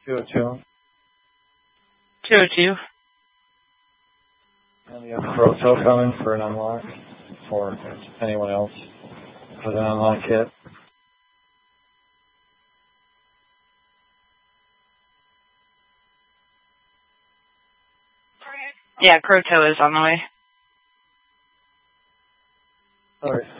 202. 202. And you have Proto coming for an unlock for anyone else with an unlock kit. Yeah, Croto is on the way. Alright.